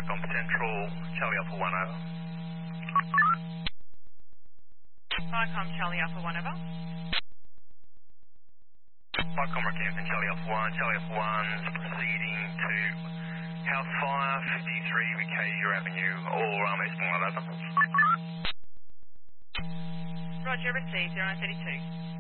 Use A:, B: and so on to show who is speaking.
A: Vicom Central, Charlie Alpha 1 over.
B: Vicom Charlie Alpha 1 over.
A: Vicom Rockhampton, Charlie Alpha 1. Charlie Alpha 1's proceeding to House Fire, 53 Vicasia Avenue, all Eastbourne over.
B: Roger, received 0932.